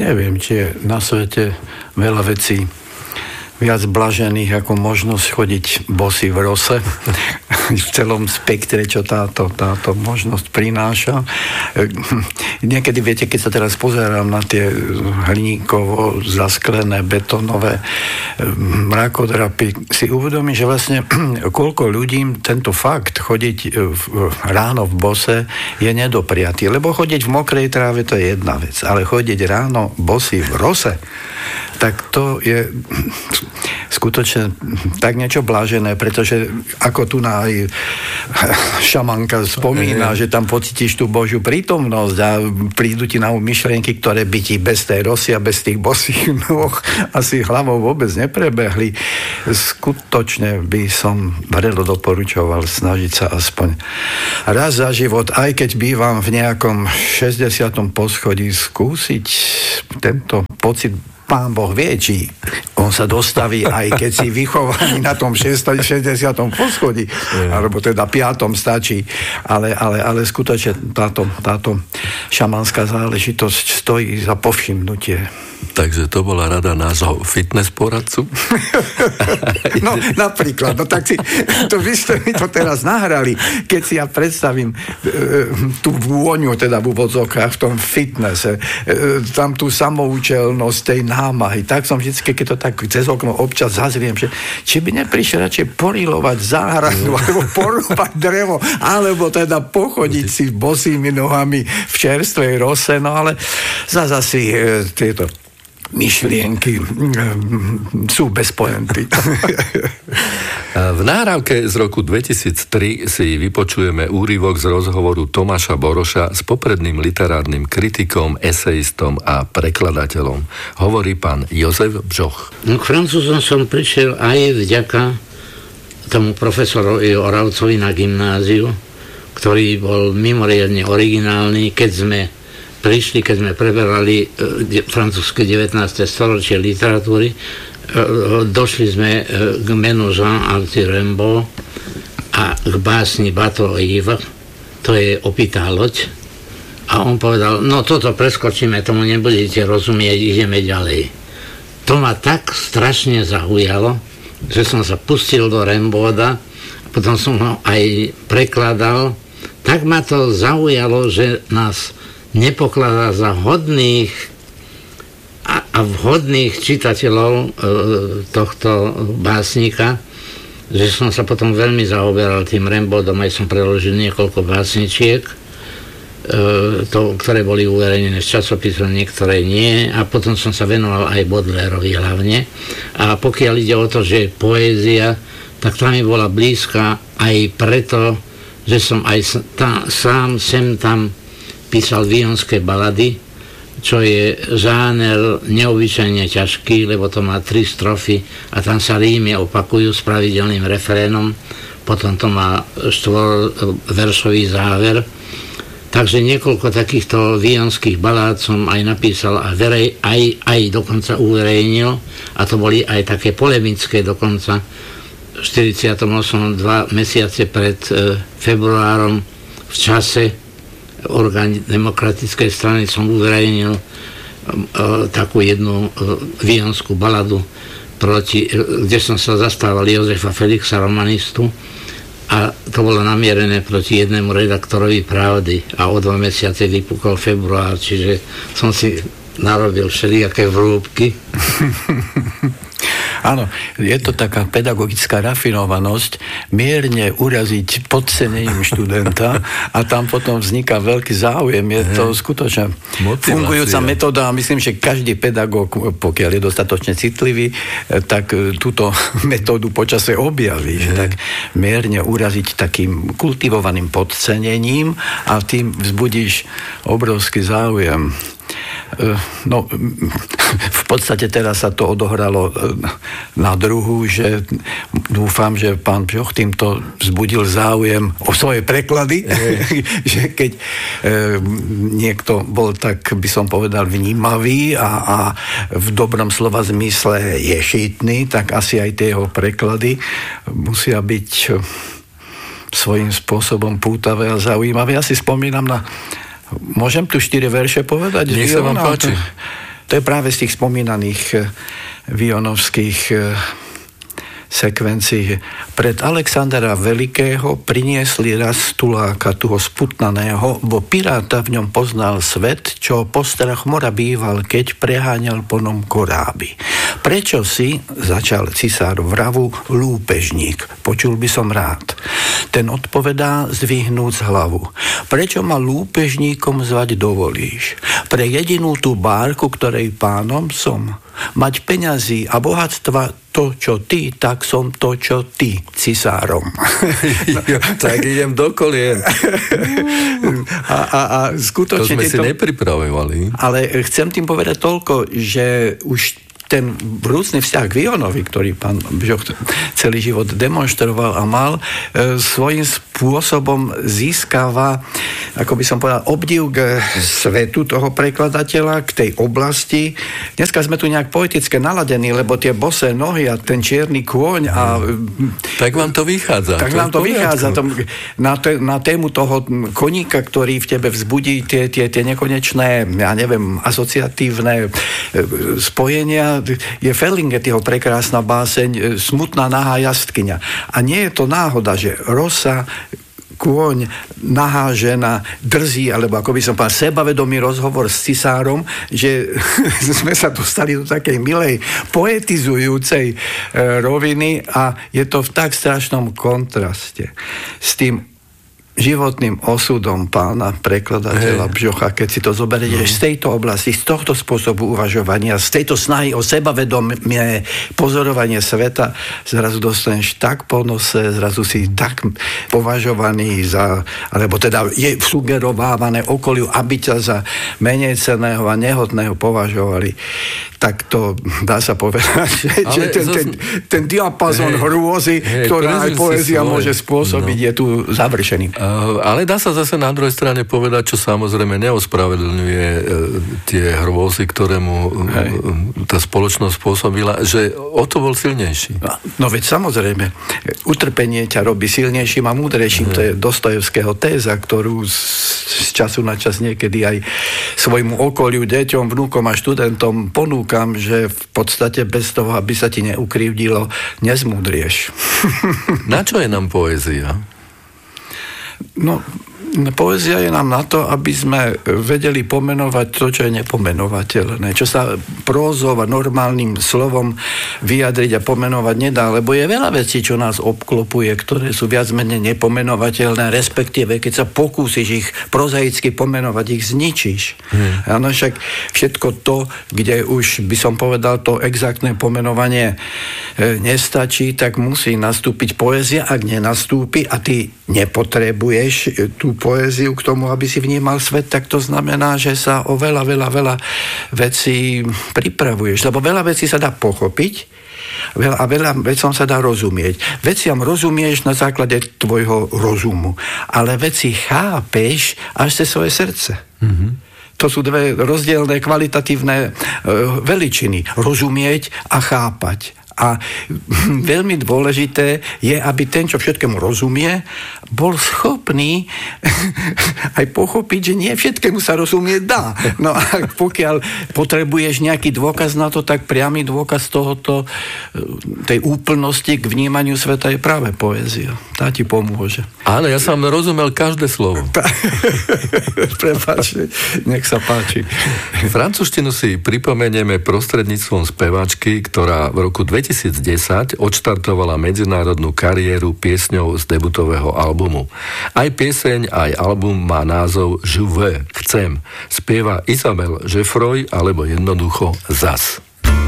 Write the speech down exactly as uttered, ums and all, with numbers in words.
neviem, či je na svete veľa vecí viac blažených ako možnosť chodiť bosy v rose v celom spektre, čo táto, táto možnosť prináša. Niekedy, viete, keď sa teraz pozerám na tie hliníkovo zasklené, betónové mrakodrapy, si uvedomím, že vlastne koľko ľudí tento fakt chodiť ráno v bose je nedopriatý. Lebo chodiť v mokrej tráve to je jedna vec, ale chodiť ráno bosy v rose, tak to je skutočne tak niečo blážené, pretože ako tu na aj šamanka spomína, že tam pocítiš tú Božiu prítomnosť a prídu ti na myšlienky, ktoré by ti bez tej rosy a bez tých bosých nôh asi hlavou vôbec neprebehli. Skutočne by som vrelo doporučoval snažiť sa aspoň raz za život, aj keď bývam v nejakom šesťdesiatom poschodí, skúsiť tento pocit. Pán Boh vie, či on sa dostaví, aj keď si vychovaný na tom šesťdesiatom poschodí, alebo teda piatom stačí. Ale, ale, ale skutočne táto, táto šamanská záležitosť stojí za povšimnutie. Takže to bola rada nášho fitness poradcu? No, napríklad. No tak si, to vy ste mi to teraz nahrali. Keď si ja predstavím e, tú vôňu, teda v úvodzovkách, v tom fitnesse, e, tam tú samoučelnosť tej námahy, tak som vždycky, keď to tak cez okno občas zazriem, že či by neprišiel radšej porilovať záhradu, alebo porúbať drevo, alebo teda pochodiť si bosými nohami v čerstvej rose, no ale zase asi e, tieto myšlienky sú bez pointy. V nahrávke z roku dvetisíctri si vypočujeme úryvok z rozhovoru Tomáša Boroša s popredným literárnym kritikom, esejistom a prekladateľom. Hovorí pán Jozef Bžoch. No k Francúzom som prišiel aj vďaka tomu profesorovi Oravcovi na gymnáziu, ktorý bol mimoriadne originálny, keď sme prišli, keď sme preberali e, francúzske devätnáste storočie literatúry, e, došli sme e, k menu Jean-Arthur Rimbaud a k básni Bateau Ivre, to je opitá loď. A on povedal, no toto preskočíme, tomu nebudete rozumieť, ideme ďalej. To ma tak strašne zaujalo, že som sa pustil do Rimbauda, potom som ho aj prekladal. Tak ma to zaujalo, že nás nepokladá za hodných a, a vhodných čitateľov e, tohto básnika, že som sa potom veľmi zaoberal tým Rimbaudom, aj som preložil niekoľko básničiek, e, to, ktoré boli uverejnené z časopisu, niektoré nie, a potom som sa venoval aj Baudelaireovi hlavne. A pokiaľ ide o to, že poézia, tak tá mi bola blízka aj preto, že som aj tá, sám sem tam písal vyjonské balady, čo je žáner neobyčajne ťažký, lebo to má tri strofy a tam sa rímy opakujú s pravidelným refrénom, potom to má štvorveršový záver. Takže niekoľko takýchto vyjonských balád som aj napísal a verej, aj, aj dokonca uverejnil, a to boli aj také polemické dokonca. V štyridsiatom ôsmom dva mesiace pred e, februárom v Čase, orgán demokratickej strany, som uverejnil e, takú jednu e, vyjonskú baladu, proti, e, kde som sa zastával Jozefa Felixa, romanistu, a to bolo namierené proti jednému redaktorovi Pravdy, a o dva mesiace vypukol február, čiže som si narobil všelijaké vrúbky. Áno, je to taká pedagogická rafinovanosť, mierne uraziť podcenením študenta a tam potom vzniká veľký záujem. Je to skutočne fungujúca metóda a myslím, že každý pedagóg, pokiaľ je dostatočne citlivý, tak túto metódu počase objaví. Že tak mierne uraziť takým kultivovaným podcenením a tým vzbudíš obrovský záujem. No, v podstate teraz sa to odohralo na druhu, že dúfam, že pán Bžoch týmto vzbudil záujem o svoje preklady, že keď e, niekto bol, tak by som povedal, vnímavý a, a v dobrom slova zmysle ješitný, tak asi aj tie jeho preklady musia byť svojím spôsobom pútavé a zaujímavé. Ja si spomínam na... Môžem tu štyri verše povedať? Nech sa vám páči. To je práve z tých spomínaných Vionovských sekvencií. Pred Alexandra Veľkého priniesli raz tuláka, toho sputnaného, bo piráta v ňom poznal svet, čo postrach mora býval, keď preháňal po ňom koráby. Prečo si, začal cisár vravu, lúpežník? Počul by som rád. Ten odpovedá, zdvihnúc hlavu. Prečo ma lúpežníkom zvať dovolíš? Pre jedinú tú bárku, ktorej pánom som. Mať peňazí a bohatstva to, čo ty, tak som to, čo ty, cisárom. No, tak idem do kolien. a, a, a skutočne... To sme si to... nepripravovali. Ale chcem tým povedať toľko, že už ten vrúcný vzťah k Vionovi, ktorý pán Bžoch celý život demonstroval a mal, e, svojím spôsobom získava, ako by som povedal, obdiv k svetu toho prekladateľa, k tej oblasti. Dneska sme tu nejak poetické naladení, lebo tie bosé nohy a ten čierny kôň a... Tak vám to vychádza. Tak nám to vychádza. To, na, te, na tému toho koníka, ktorý v tebe vzbudí tie, tie, tie nekonečné, ja neviem, asociatívne spojenia, je Ferlinghettieho prekrásna báseň Smutná nahá jazdkyňa. A nie je to náhoda, že rosa, kôň, nahá žena, drzí, alebo ako by som povedal, sebavedomý rozhovor s cisárom, že sme sa dostali do takej milej, poetizujúcej roviny a je to v tak strašnom kontraste s tým životným osudom pána prekladateľa hey. Bžocha, keď si to zoberieš no. z tejto oblasti, z tohto spôsobu uvažovania, z tejto snahy o sebavedomie pozorovanie sveta, zrazu dostaneš tak po nose, zrazu si tak považovaný za, alebo teda je sugerovávané okoliu, aby ťa za menej cenného a nehodného považovali. Tak to dá sa povedať, že, že ten, zas... ten, ten diapazon hey. hrôzy, hey, ktorá aj poézia môže spôsobiť, no. je tu završený. Ale dá sa zase na druhej strane povedať, čo samozrejme neospravedlňuje tie hrôzy, ktoré mu Hej. tá spoločnosť spôsobila, že o to bol silnejší. No, no veď samozrejme, utrpenie ťa robí silnejším a múdrejším. Hej. To je Dostojevského téza, ktorú z, z času na čas niekedy aj svojmu okoliu, deťom, vnúkom a študentom ponúkam, že v podstate bez toho, aby sa ti neukrivdilo, nezmúdrieš. Na čo je nám poézia? No, poézia je nám na to, aby sme vedeli pomenovať to, čo je nepomenovateľné, čo sa prózou a normálnym slovom vyjadriť a pomenovať nedá, lebo je veľa vecí, čo nás obklopuje, ktoré sú viac menej nepomenovateľné, respektíve keď sa pokúsiš ich prozaicky pomenovať, ich zničíš. Hmm. Áno, však všetko to, kde už by som povedal, to exaktné pomenovanie nestačí, tak musí nastúpiť poézia, ak nenastúpi a ty nepotrebuješ tú poéziu k tomu, aby si vnímal svet, tak to znamená, že sa o veľa, veľa, veľa vecí pripravuješ. Lebo veľa vecí sa dá pochopiť a veľa vecom sa dá rozumieť. Veciam rozumieš na základe tvojho rozumu, ale veci chápeš až cez svoje srdce. Mm-hmm. To sú dve rozdielne kvalitatívne veličiny. Rozumieť a chápať. A veľmi dôležité je, aby ten, čo všetkému rozumie, bol schopný aj pochopiť, že nie všetkému sa rozumieť dá. No a pokiaľ potrebuješ nejaký dôkaz na to, tak priamy dôkaz tohoto, tej úplnosti k vnímaniu sveta je práve poézia. Tá ti pomôže. Áno, ja som rozumel každé slovo. Prepáč, nech sa páči. Francúzštinu si pripomenieme prostredníctvom speváčky, ktorá v roku dvetisícdesať odštartovala medzinárodnú kariéru piesňou z debutového albumu. Aj pieseň, aj album má názov Je veux, chcem. Spieva Isabelle Geffroy alebo jednoducho Zas.